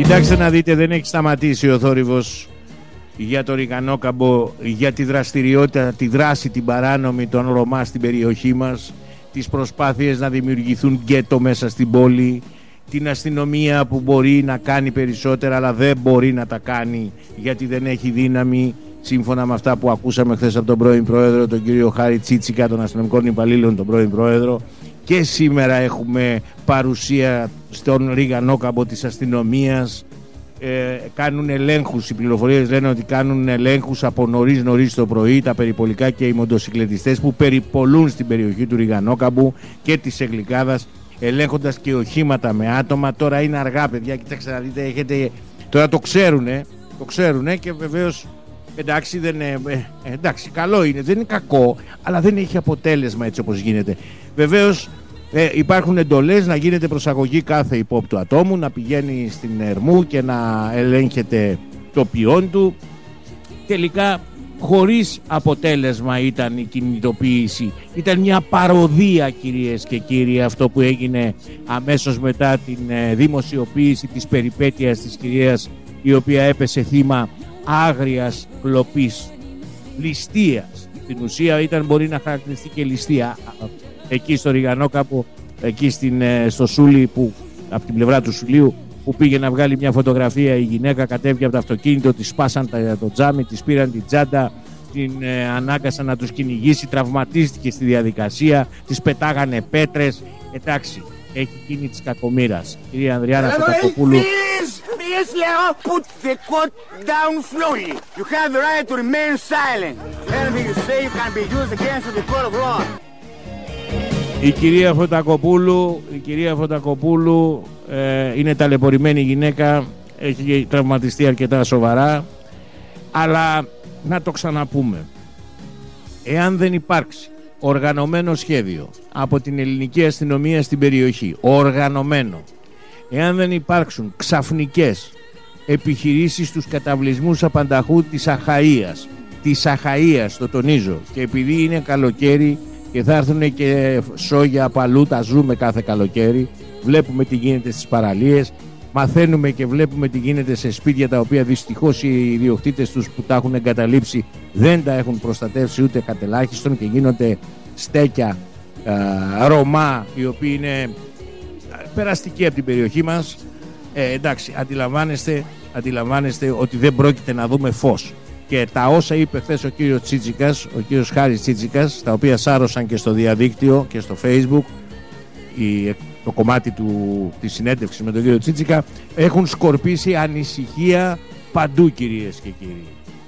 Κοιτάξτε να δείτε, δεν έχει σταματήσει ο θόρυβος για το Ριγανόκαμπο, για τη δραστηριότητα, τη δράση, την παράνομη των Ρωμά στην περιοχή μας, τις προσπάθειες να δημιουργηθούν γκέτο μέσα στην πόλη, την αστυνομία που μπορεί να κάνει περισσότερα αλλά δεν μπορεί να τα κάνει γιατί δεν έχει δύναμη, σύμφωνα με αυτά που ακούσαμε χθες από τον πρώην πρόεδρο, τον κύριο Χάρη Τσίτσικα, των αστυνομικών υπαλλήλων, τον πρώην πρόεδρο. Και σήμερα έχουμε παρουσία στον Ριγανόκαμπο της αστυνομίας. Κάνουν ελέγχους, οι πληροφορίες λένε ότι κάνουν ελέγχους από νωρίς το πρωί, τα περιπολικά και οι μοτοσυκλετιστές που περιπολούν στην περιοχή του Ριγανόκαμπου και της Εγλικάδας, ελέγχοντας και οχήματα με άτομα. Τώρα είναι αργά, παιδιά, κοιτάξτε να δείτε, έχετε... τώρα το ξέρουνε και βεβαίως εντάξει, εντάξει, καλό είναι, δεν είναι κακό, αλλά δεν έχει αποτέλεσμα έτσι όπως γίνεται. Βεβαίως υπάρχουν εντολές να γίνεται προσαγωγή κάθε υπόπτου ατόμου, να πηγαίνει στην Ερμού και να ελέγχεται το ποιόν του. Τελικά χωρίς αποτέλεσμα ήταν η κινητοποίηση. Ήταν μια παροδία, κυρίες και κύριοι, αυτό που έγινε αμέσως μετά την δημοσιοποίηση της περιπέτειας της κυρίας, η οποία έπεσε θύμα άγριας κλοπής, ληστείας. Στην ουσία μπορεί να χαρακτηριστεί και ληστεία. Εκεί στο Ριγανόκαμπο, εκεί στο Σούλι, που, από την πλευρά του Σουλίου, που πήγε να βγάλει μια φωτογραφία η γυναίκα, κατέβηκε από το αυτοκίνητο, της σπάσαν το τζάμι, της πήραν την τσάντα, την ανάγκασαν να τους κυνηγήσει, τραυματίστηκε στη διαδικασία, της πετάγανε πέτρες. Εντάξει, έχει γίνει της κακομοίρας. Κυρία Ανδριάνα Φωτακοπούλου. Please, Leo, put the coat down slowly. You have the right to remain silent. Anything you say can be used against the court of law. Η κυρία Φωτακοπούλου είναι ταλαιπωρημένη γυναίκα, έχει τραυματιστεί αρκετά σοβαρά, αλλά να το ξαναπούμε, εάν δεν υπάρξει οργανωμένο σχέδιο από την ελληνική αστυνομία στην περιοχή, οργανωμένο, εάν δεν υπάρξουν ξαφνικές επιχειρήσεις στους καταβλισμούς απανταχού της Αχαΐας, το τονίζω, και επειδή είναι καλοκαίρι και θα έρθουν και σόγια από αλλού, τα ζούμε κάθε καλοκαίρι, βλέπουμε τι γίνεται στις παραλίες, μαθαίνουμε και βλέπουμε τι γίνεται σε σπίτια τα οποία δυστυχώς οι ιδιοκτήτες τους που τα έχουν εγκαταλείψει δεν τα έχουν προστατεύσει ούτε κατελάχιστον και γίνονται στέκια Ρωμά, οι οποίοι είναι περαστικοί από την περιοχή μας. Εντάξει, αντιλαμβάνεστε ότι δεν πρόκειται να δούμε φως. Και τα όσα είπε χθες ο κύριος Τσίτσικας, ο κύριος Χάρης Τσίτσικας, τα οποία σάρωσαν και στο διαδίκτυο και στο Facebook, το κομμάτι της συνέντευξης με τον κύριο Τσίτσικα, έχουν σκορπίσει ανησυχία παντού, κυρίες και κύριοι.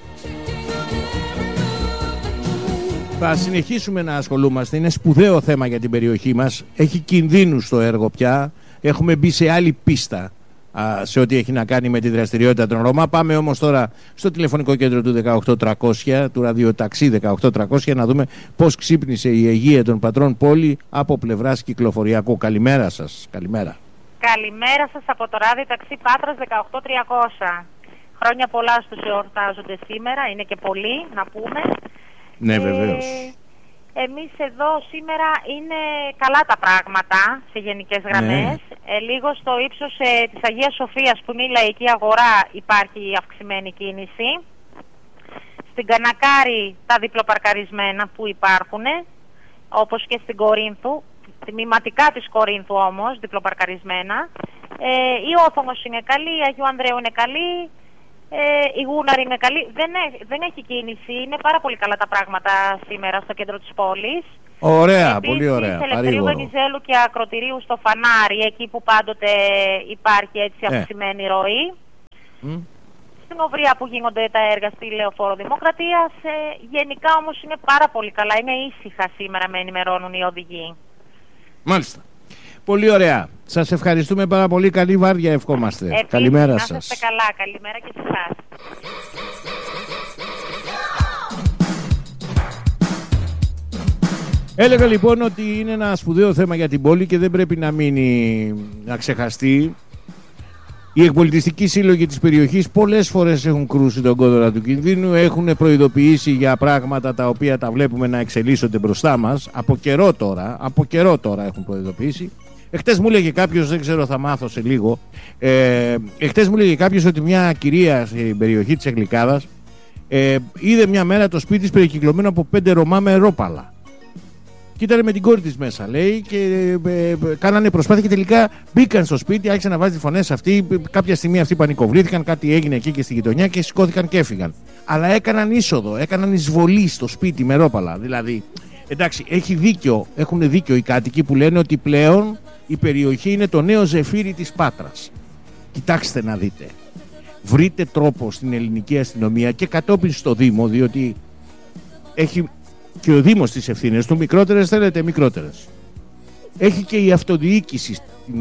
Θα συνεχίσουμε να ασχολούμαστε, είναι σπουδαίο θέμα για την περιοχή μας, έχει κινδύνους το έργο πια, έχουμε μπει σε άλλη πίστα σε ό,τι έχει να κάνει με τη δραστηριότητα των Ρωμά. Πάμε όμως τώρα στο τηλεφωνικό κέντρο του 18300, του ραδιοταξί 18300, να δούμε πώς ξύπνησε η Αιγεία των Πατρών πόλη από πλευράς κυκλοφοριακού. Καλημέρα σας. Καλημέρα. Καλημέρα σας από το ραδιοταξί Πάτρας 18300. Χρόνια πολλά στους εορτάζονται σήμερα, είναι και πολλοί να πούμε. Ναι, βεβαίως. Εμείς εδώ σήμερα είναι καλά τα πράγματα σε γενικές γραμμές. Ναι. Λίγο στο ύψος της Αγίας Σοφίας που είναι η λαϊκή αγορά υπάρχει αυξημένη κίνηση. Στην Κανακάρη τα διπλοπαρκαρισμένα που υπάρχουν, όπως και στην Κορίνθου, τμηματικά της Κορίνθου όμως, διπλοπαρκαρισμένα. Η Όθωμος είναι καλή, η Αγίου Ανδρέου είναι καλή. Η Γούναρη είναι καλή, δεν έχει κίνηση, είναι πάρα πολύ καλά τα πράγματα σήμερα στο κέντρο της πόλης. Ωραία, επίσης, πολύ ωραία. Ελευθερίου Βενιζέλου και Ακροτηρίου στο Φανάρι, εκεί που πάντοτε υπάρχει έτσι αυξημένη ροή. Στην Οβρία που γίνονται τα έργα στη Λεωφόρο Δημοκρατίας. Γενικά όμως είναι πάρα πολύ καλά, είναι ήσυχα σήμερα, με ενημερώνουν οι οδηγοί. Μάλιστα. Πολύ ωραία. Σας ευχαριστούμε πάρα πολύ. Καλή βάρδια ευχόμαστε. Επίσης, καλημέρα σας. Να είστε καλά. Καλημέρα και σε εσάς. Έλεγα λοιπόν ότι είναι ένα σπουδαίο θέμα για την πόλη και δεν πρέπει να μείνει να ξεχαστεί. Οι εκπολιτιστικοί σύλλογοι της περιοχής πολλές φορές έχουν κρούσει τον κόδωνα του κινδύνου, έχουν προειδοποιήσει για πράγματα τα οποία τα βλέπουμε να εξελίσσονται μπροστά μας. Από καιρό τώρα έχουν προειδοποιήσει. Εχθές μου έλεγε κάποιος, δεν ξέρω, θα μάθω σε λίγο. Εχθές μου έλεγε κάποιος ότι μια κυρία στην περιοχή της Εγλικάδας είδε μια μέρα το σπίτι της περικυκλωμένο από 5 Ρωμά με ρόπαλα. Και ήταν με την κόρη της μέσα, λέει, και κάνανε προσπάθεια και τελικά μπήκαν στο σπίτι, άρχισαν να βάζει φωνές αυτοί. Κάποια στιγμή αυτοί πανικοβλήθηκαν, κάτι έγινε εκεί και στη γειτονιά και σηκώθηκαν και έφυγαν. Αλλά έκαναν είσοδο, έκαναν εισβολή στο σπίτι με ρόπαλα. Δηλαδή, εντάξει, έχουν δίκιο οι κάτοικοι που λένε ότι πλέον η περιοχή είναι το νέο Ζεφύρι της Πάτρας. Κοιτάξτε να δείτε. Βρείτε τρόπο στην ελληνική αστυνομία και κατόπιν στο Δήμο, διότι έχει και ο Δήμος τις ευθύνες του, μικρότερες θέλετε, μικρότερες. Έχει και η αυτοδιοίκηση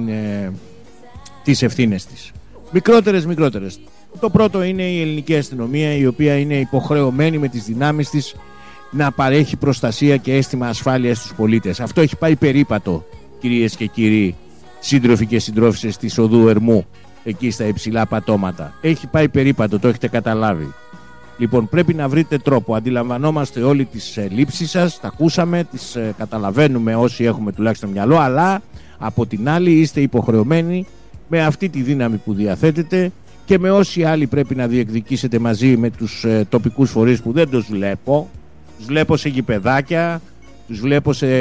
τις ευθύνες της. Μικρότερες. Το πρώτο είναι η ελληνική αστυνομία, η οποία είναι υποχρεωμένη με τις δυνάμεις της να παρέχει προστασία και αίσθημα ασφάλειας στους πολίτες. Αυτό έχει πάει περίπατο, κυρίες και κύριοι, σύντροφοι και συντρόφισσες της οδού Ερμού, εκεί στα υψηλά πατώματα. Έχει πάει περίπατο, το έχετε καταλάβει. Λοιπόν, πρέπει να βρείτε τρόπο. Αντιλαμβανόμαστε όλοι τις λήψεις σας, τα ακούσαμε, τις καταλαβαίνουμε όσοι έχουμε τουλάχιστον μυαλό, αλλά από την άλλη είστε υποχρεωμένοι με αυτή τη δύναμη που διαθέτετε και με όσοι άλλοι πρέπει να διεκδικήσετε μαζί με τους τοπικούς φορείς που δεν τους βλέπω. Τους βλέπω σε γηπεδάκια, τους βλέπω σε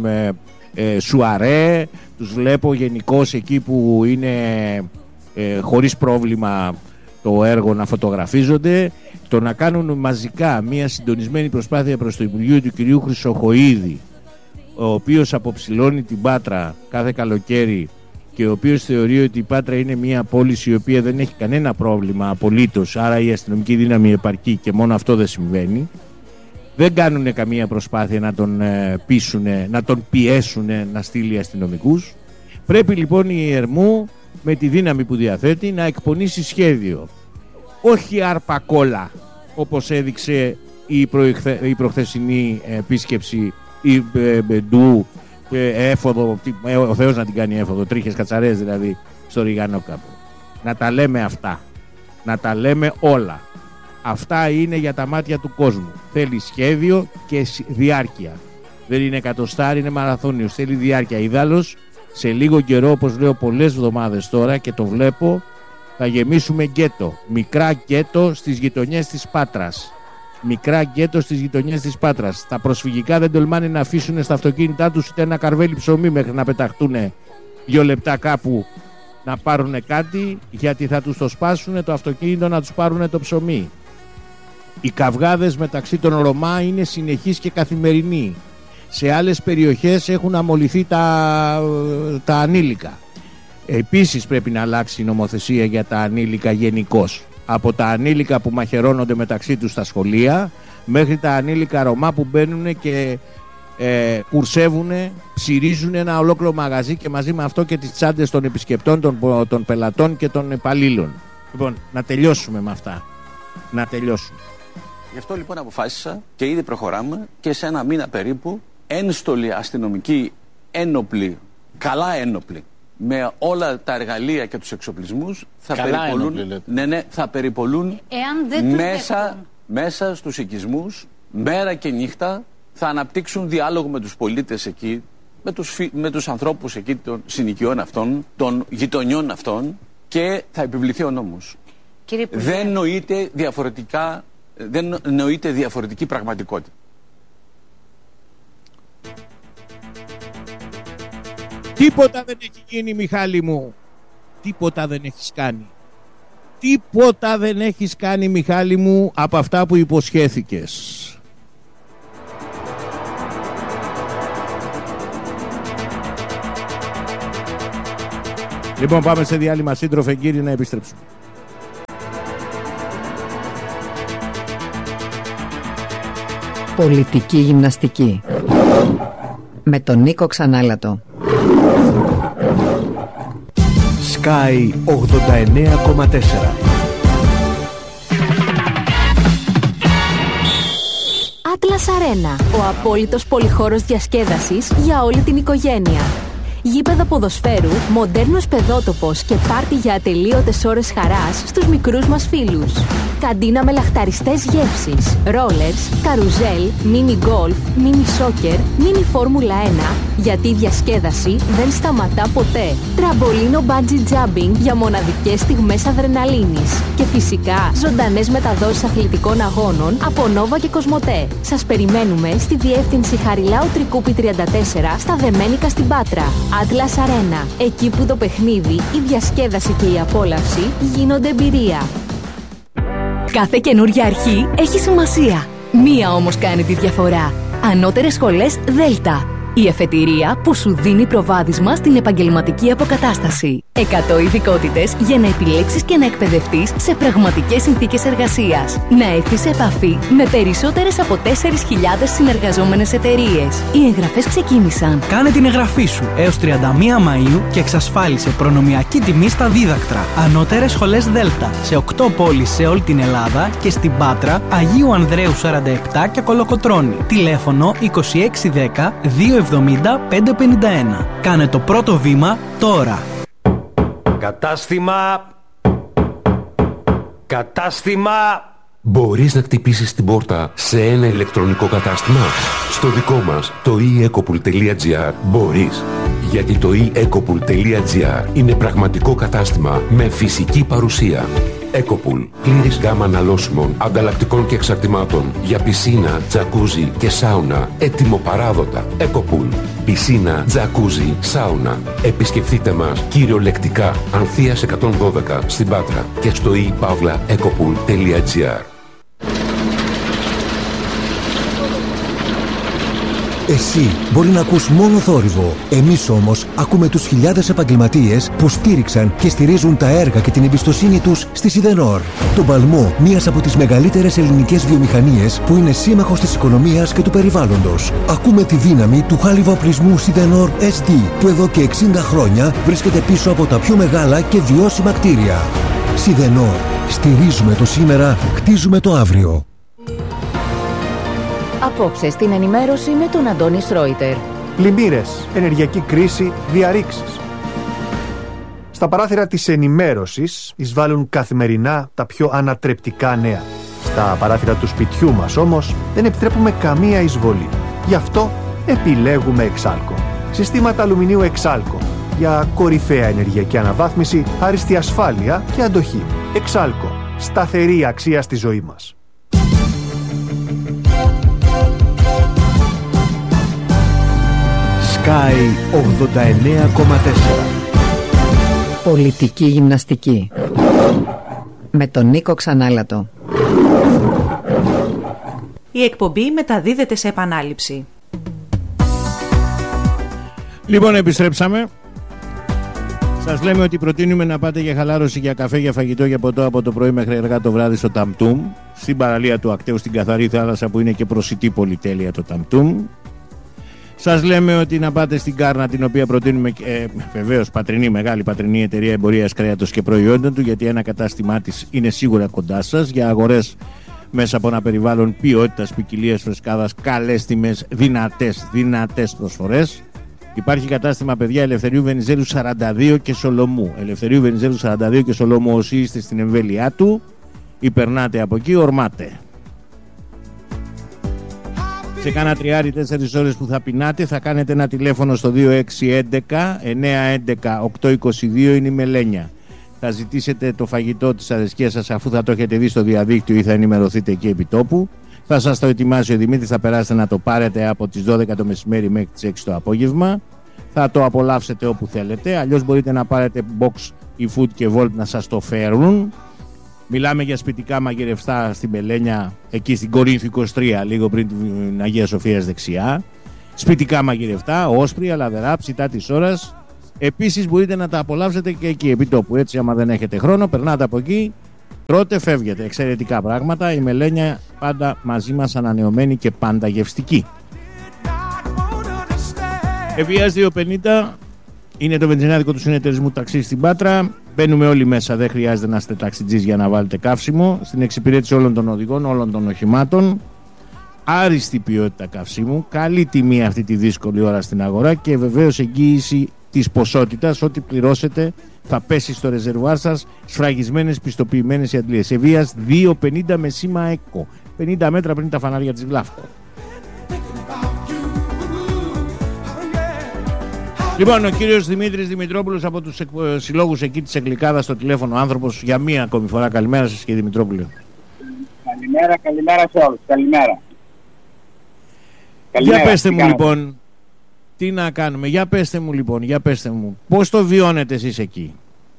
σουαρέ, τους βλέπω γενικώς εκεί που είναι χωρίς πρόβλημα το έργο να φωτογραφίζονται. Το να κάνουν μαζικά μια συντονισμένη προσπάθεια προς το Υπουργείο του κυρίου Χρυσοχοΐδη, ο οποίος αποψηλώνει την Πάτρα κάθε καλοκαίρι και ο οποίος θεωρεί ότι η Πάτρα είναι μια πόλη η οποία δεν έχει κανένα πρόβλημα απολύτως, άρα η αστυνομική δύναμη επαρκεί και μόνο αυτό δεν συμβαίνει. Δεν κάνουν καμία προσπάθεια να τον πείσουν, να τον πιέσουν να στείλει αστυνομικούς. Πρέπει λοιπόν η Ερμού με τη δύναμη που διαθέτει να εκπονήσει σχέδιο. Όχι αρπακόλα, όπως έδειξε η προχθεσινή επίσκεψη του έφοδο, ο Θεός να την κάνει έφοδο, τρίχες κατσαρές δηλαδή, στο Ριγανόκαπο. Να τα λέμε αυτά, να τα λέμε όλα. Αυτά είναι για τα μάτια του κόσμου. Θέλει σχέδιο και διάρκεια. Δεν είναι εκατοστάρι, είναι μαραθώνιος. Θέλει διάρκεια. Ιδάλλως, σε λίγο καιρό, όπως λέω πολλές εβδομάδες τώρα και το βλέπω, θα γεμίσουμε γκέτο. Μικρά γκέτο στις γειτονιές της Πάτρας. Μικρά γκέτο στις γειτονιές της Πάτρας. Τα προσφυγικά δεν τολμάνε να αφήσουν στα αυτοκίνητά τους ούτε ένα καρβέλι ψωμί μέχρι να πεταχτούν 2 λεπτά κάπου να πάρουν κάτι, γιατί θα τους το σπάσουν το αυτοκίνητο να τους πάρουν το ψωμί. Οι καυγάδες μεταξύ των Ρωμά είναι συνεχείς και καθημερινοί. Σε άλλες περιοχές έχουν αμολυθεί τα ανήλικα. Επίσης πρέπει να αλλάξει η νομοθεσία για τα ανήλικα γενικώς. Από τα ανήλικα που μαχαιρώνονται μεταξύ τους στα σχολεία μέχρι τα ανήλικα Ρωμά που μπαίνουν και κουρσεύουν, ψηρίζουν ένα ολόκληρο μαγαζί και μαζί με αυτό και τις τσάντες των επισκεπτών, των πελατών και των υπαλλήλων. Λοιπόν, να τελειώσουμε με αυτά. Να τελειώσουμε. Γι' αυτό λοιπόν αποφάσισα και ήδη προχωράμε και σε ένα μήνα περίπου ένστολοι αστυνομικοί ένοπλοι, καλά ένοπλοι, με όλα τα εργαλεία και τους εξοπλισμούς θα περιπολούν, θα περιπολούν μέσα στους οικισμούς, μέρα και νύχτα, θα αναπτύξουν διάλογο με τους πολίτες εκεί, με τους ανθρώπους εκεί των συνοικιών αυτών, των γειτονιών αυτών και θα επιβληθεί ο νόμος. Δεν νοείται διαφορετική πραγματικότητα. Τίποτα δεν έχει γίνει, Μιχάλη μου. Τίποτα δεν έχεις κάνει. Τίποτα δεν έχεις κάνει, Μιχάλη μου, από αυτά που υποσχέθηκες. Λοιπόν, πάμε σε διάλειμμα, σύντροφε κύριε, να επιστρέψουμε. Πολιτική γυμναστική με τον Νίκο Ξανάλατο. Sky 89,4. Atlas Arena, ο απόλυτος πολυχώρος διασκέδασης για όλη την οικογένεια. γήπεδα ποδοσφαίρου, μοντέρνος παιδότοπος και πάρτι για ατελείωτες ώρες χαράς στους μικρούς μας φίλους. Καντίνα με λαχταριστές γεύσεις, ρόλερς, καρουζέλ, μίνι γκολφ, μίνι σόκερ, μίνι φόρμουλα 1, γιατί η διασκέδαση δεν σταματά ποτέ. Τραμπολίνο bungee jumping για μοναδικές στιγμές αδρεναλίνης. Και φυσικά ζωντανές μεταδόσεις αθλητικών αγώνων από Νόβα και Κοσμοτέ. Σας περιμένουμε στη διεύθυνση Χαριλάου Τρικούπη 34 στα Δεμένικα στην Πάτρα. Atlas Arena. Εκεί που το παιχνίδι, η διασκέδαση και η απόλαυση γίνονται εμπειρία. Κάθε καινούργια αρχή έχει σημασία. Μία όμως κάνει τη διαφορά. Ανώτερες σχολές Δέλτα. Η εφετηρία που σου δίνει προβάδισμα στην επαγγελματική αποκατάσταση. 100 ειδικότητες για να επιλέξεις και να εκπαιδευτείς σε πραγματικές συνθήκες εργασίας. Να έρθεις σε επαφή με περισσότερες από 4.000 συνεργαζόμενες εταιρείες. Οι εγγραφές ξεκίνησαν. Κάνε την εγγραφή σου έως 31 Μαΐου και εξασφάλισε προνομιακή τιμή στα δίδακτρα. Ανώτερες σχολές Δέλτα σε 8 πόλεις σε όλη την Ελλάδα και στην Πάτρα, Αγίου Ανδρέου 47 και Κολοκοτρώνη. Τηλέφωνο 2610 270 551. Κάνε το πρώτο βήμα τώρα. Κατάστημα. Μπορείς να χτυπήσεις την πόρτα σε ένα ηλεκτρονικό κατάστημα? Στο δικό μας, το eEcopool.gr, μπορείς. Γιατί το eEcopool.gr είναι πραγματικό κατάστημα με φυσική παρουσία. Ecopool. Πλήρης γάμα αναλώσιμων, ανταλλακτικών και εξαρτημάτων για πισίνα, τζακούζι και σάουνα. Έτοιμο-παράδοτα. Ecopool. Πισίνα, τζακούζι, σάουνα. Επισκεφτείτε μας κυριολεκτικά Ανθείας 112 στην Πάτρα και στο ePavlaEcopool.gr. Εσύ μπορεί να ακούς μόνο θόρυβο. Εμείς όμως ακούμε τους χιλιάδες επαγγελματίες που στήριξαν και στηρίζουν τα έργα και την εμπιστοσύνη τους στη Σιδενόρ. Τον παλμό μιας από τις μεγαλύτερες ελληνικές βιομηχανίες που είναι σύμμαχος της οικονομίας και του περιβάλλοντος. Ακούμε τη δύναμη του χάλιβα-οπλισμού Σιδενόρ SD που εδώ και 60 χρόνια βρίσκεται πίσω από τα πιο μεγάλα και βιώσιμα κτίρια. Σιδενόρ. Στηρίζουμε το σήμερα, χτίζουμε το αύριο. Απόψε στην ενημέρωση με τον Αντώνη Σρόιτερ. Πλημμύρες, ενεργειακή κρίση, διαρρήξεις. Στα παράθυρα της ενημέρωσης εισβάλλουν καθημερινά τα πιο ανατρεπτικά νέα. Στα παράθυρα του σπιτιού μας όμως δεν επιτρέπουμε καμία εισβολή. Γι' αυτό επιλέγουμε Εξάλκο. Συστήματα αλουμινίου Εξάλκο για κορυφαία ενεργειακή αναβάθμιση, άριστη ασφάλεια και αντοχή. Εξάλκο. Σταθερή αξία στη ζωή μας. Sky 89,4. Πολιτική γυμναστική με τον Νίκο Ξανάλατο. Η εκπομπή μεταδίδεται σε επανάληψη. Λοιπόν, επιστρέψαμε. Σας λέμε ότι προτείνουμε να πάτε για χαλάρωση, για καφέ, για φαγητό, για ποτό από το πρωί μέχρι αργά το βράδυ στο Ταμτούμ, στην παραλία του Ακταίου, στην καθαρή θάλασσα που είναι και προσιτή πολυτέλεια το Ταμτούμ. Σας λέμε ότι να πάτε στην Κάρνα, την οποία προτείνουμε βεβαίως πατρινή, μεγάλη πατρινή εταιρεία εμπορίας κρέατος και προϊόντων του, γιατί ένα κατάστημά της είναι σίγουρα κοντά σας για αγορές μέσα από ένα περιβάλλον ποιότητας, ποικιλίας, φρεσκάδας, καλές τιμές, δυνατές προσφορές. Υπάρχει κατάστημα, παιδιά, Ελευθερίου Βενιζέλου 42 και Σολομού. Ελευθερίου Βενιζέλου 42 και Σολομού. Όσοι είστε στην εμβέλειά του ή περνάτε από εκεί, ορμάτε. Σε κάνα 3-4 ώρες που θα πεινάτε, θα κάνετε ένα τηλέφωνο στο 2611-911-822, είναι η Μελένια. Θα ζητήσετε το φαγητό της αρεσκίας σας, αφού θα το έχετε δει στο διαδίκτυο ή θα ενημερωθείτε εκεί επί τόπου. Θα σας το ετοιμάσει ο Δημήτρης, θα περάσετε να το πάρετε από τις 12 το μεσημέρι μέχρι τις 6 το απόγευμα. Θα το απολαύσετε όπου θέλετε, αλλιώς μπορείτε να πάρετε box, e-food και Volt να σας το φέρουν. Μιλάμε για σπιτικά μαγειρευτά στην Πελένια, εκεί στην Κορίνθου 23, λίγο πριν την Αγία Σοφίας δεξιά. Σπιτικά μαγειρευτά, όσπρια, λαδερά, ψητά της ώρας. Επίσης μπορείτε να τα απολαύσετε και εκεί επί τόπου. Έτσι, άμα δεν έχετε χρόνο, περνάτε από εκεί, τρώτε, φεύγετε. Εξαιρετικά πράγματα. Η Μελένια πάντα μαζί μας, ανανεωμένη και πάντα γευστική. Ευβοίας 250 είναι το βενζινάδικο του συνεταιρισμού ταξί στην Πάτρα. Μπαίνουμε όλοι μέσα, δεν χρειάζεται να είστε ταξιτζής για να βάλετε καύσιμο. Στην εξυπηρέτηση όλων των οδηγών, όλων των οχημάτων. Άριστη ποιότητα καυσίμου, καλή τιμή αυτή τη δύσκολη ώρα στην αγορά και βεβαίως εγγύηση της ποσότητας, ό,τι πληρώσετε θα πέσει στο ρεζερβουάρ σας, σφραγισμένες πιστοποιημένες οι αντλίες. Ευβοίας 2,50 με σήμα ΕΚΟ, 50 μέτρα πριν τα φανάρια της Βλάφκο. Λοιπόν, ο κύριος Δημήτρης Δημητρόπουλος από τους συλλόγους εκεί της Εγκλικάδας στο τηλέφωνο, άνθρωπος, για μία ακόμη φορά. Καλημέρα σας, κύριε Δημητρόπουλο. Καλημέρα σε όλους. Καλημέρα. Για πέστε μου λοιπόν, τι να κάνουμε, για πέστε μου, πώς το βιώνετε εσείς εκεί?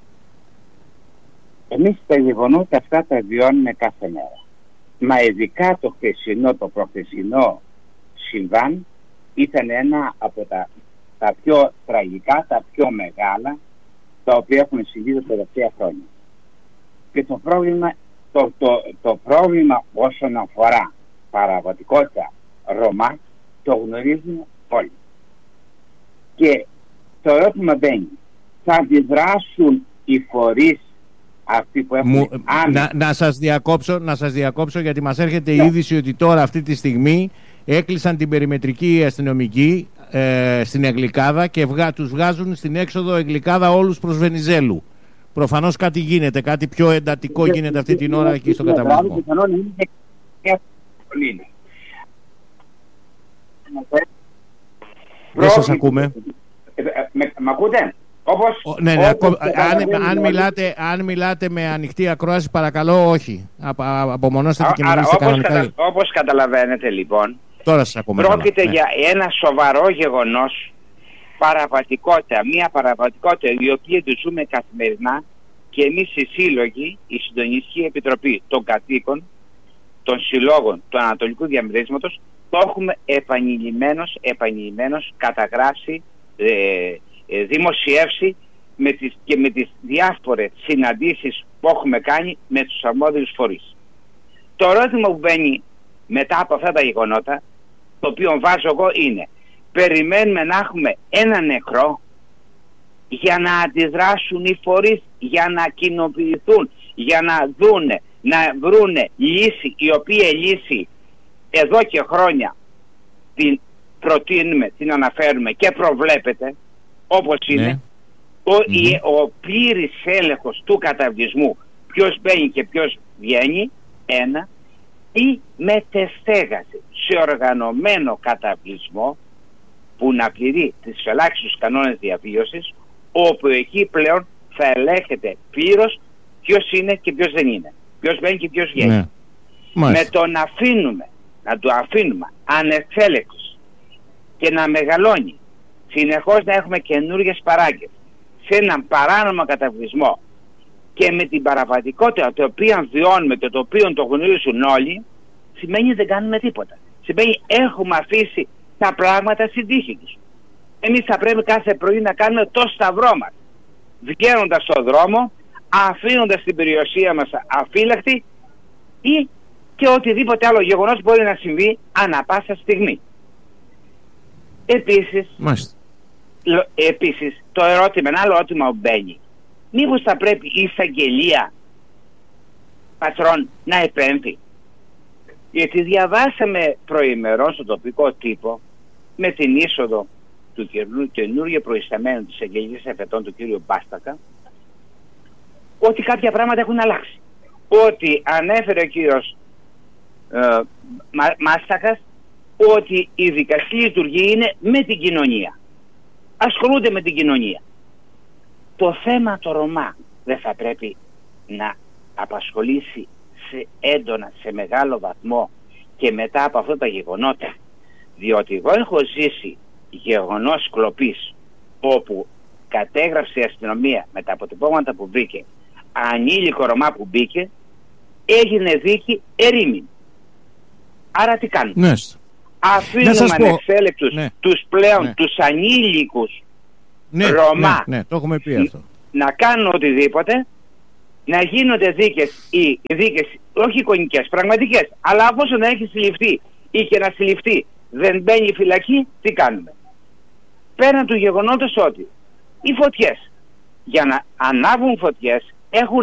Εμείς τα γεγονότα αυτά τα βιώνουμε κάθε μέρα. Μα ειδικά το χθεσινό, το προχθεσινό συμβάν ήταν ένα από τα πιο τραγικά, τα πιο μεγάλα, τα οποία έχουν συμβεί τα τελευταία χρόνια. Και το πρόβλημα όσον αφορά παραβατικότητα Ρωμά το γνωρίζουμε όλοι. Και το ερώτημα μπαίνει, θα αντιδράσουν οι φορείς αυτοί που έχουν να σας διακόψω γιατί μας έρχεται η είδηση ότι τώρα αυτή τη στιγμή έκλεισαν την περιμετρική αστυνομική στην Εγκλικάδα και τους βγάζουν στην έξοδο Εγκλικάδα όλους προς Βενιζέλου. Προφανώς κάτι γίνεται, κάτι πιο εντατικό γίνεται αυτή την ώρα εκεί στον καταβλισμό. Δεν σας ακούμε. Μ' ακούτε? Αν μιλάτε με ανοιχτή ακρόαση, παρακαλώ όχι. Απομονώστε και μιλήστε κανονικά. Όπως καταλαβαίνετε λοιπόν, τώρα σας ακούμε. Πρόκειται για ένα σοβαρό γεγονός, παραβατικότητα, μια παραβατικότητα η οποία τη ζούμε καθημερινά και εμείς οι σύλλογοι, η Συντονιστική Επιτροπή των Κατοίκων, των Συλλόγων του Ανατολικού Διαμερίσματος, το έχουμε επανειλημμένως καταγράψει, δημοσιεύσει και με τις διάφορες συναντήσεις που έχουμε κάνει με τους αρμόδιους φορείς. Το ερώτημα που μπαίνει μετά από αυτά τα γεγονότα, το οποίο βάζω εγώ, είναι περιμένουμε να έχουμε ένα νεκρό για να αντιδράσουν οι φορείς, για να κοινοποιηθούν, για να δούνε, να βρούνε λύση, η οποία λύση εδώ και χρόνια προτείνουμε, την αναφέρουμε και προβλέπεται όπως είναι, ο πλήρης έλεγχος του καταβλισμού, ποιος μπαίνει και ποιος βγαίνει, ένα, ή μετεστέγαση σε οργανωμένο καταβλισμό που να πληρεί τις ελάχιστους κανόνες διαβίωσης, όπου εκεί πλέον θα ελέγχεται πλήρως ποιος είναι και ποιος δεν είναι, ποιος μπαίνει και ποιος βγαίνει. Με το να το αφήνουμε ανεξέλεγκτος και να μεγαλώνει, συνεχώς να έχουμε καινούργιες παράγκες σε έναν παράνομο καταβλισμό και με την παραβατικότητα το οποίο βιώνουμε και το οποίο το γνωρίζουν όλοι, σημαίνει δεν κάνουμε τίποτα. Σημαίνει έχουμε αφήσει τα πράγματα στην τύχη τους. Εμείς θα πρέπει κάθε πρωί να κάνουμε το σταυρό μας, βγαίνοντας στον δρόμο, αφήνοντας την περιουσία μας αφύλακτη ή και οτιδήποτε άλλο γεγονός μπορεί να συμβεί ανά πάσα στιγμή. Επίσης το ερώτημα, ένα άλλο ερώτημα που μπαίνει, μήπως θα πρέπει η εισαγγελία πατρών να επέμβει? Γιατί διαβάσαμε προημερών στο τοπικό τύπο με την είσοδο του καινούργιου προϊσταμένου της Αγγελικής Εφετών, του κύριου Μπάστακα, ότι κάποια πράγματα έχουν αλλάξει. Ότι ανέφερε ο κύριος Μάστακας ότι η δικαστική λειτουργία είναι με την κοινωνία. Ασχολούνται με την κοινωνία. Το θέμα το Ρωμά δεν θα πρέπει να απασχολήσει έντονα, σε μεγάλο βαθμό και μετά από αυτά τα γεγονότα? Διότι εγώ έχω ζήσει γεγονός κλοπής όπου κατέγραψε η αστυνομία με τα αποτυπώματα που βρήκε ανήλικο Ρωμά που μπήκε, έγινε δίκη ερήμην. Άρα τι κάνουμε? Αφήνουμε ανεξέλεκτους τους πλέον τους ανήλικους Ρωμά το έχουμε πει αυτό, να κάνουν οτιδήποτε, να γίνονται δίκες ή δίκες όχι εικονικές, πραγματικές, αλλά αφού να έχει συλληφθεί ή και να συλληφθεί δεν μπαίνει φυλακή, τι κάνουμε? Πέραν του γεγονότος ότι οι φωτιές, για να ανάβουν φωτιές, έχουν